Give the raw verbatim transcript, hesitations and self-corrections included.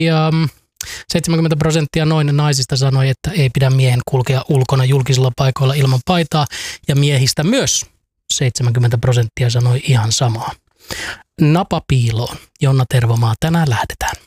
Ja seitsemänkymmentä prosenttia noin naisista sanoi, että ei pidä miehen kulkea ulkona julkisilla paikoilla ilman paitaa. Ja miehistä myös seitsemänkymmentä prosenttia sanoi ihan samaa. Napapiiloon. Jonna Tervomaa, tänään lähdetään.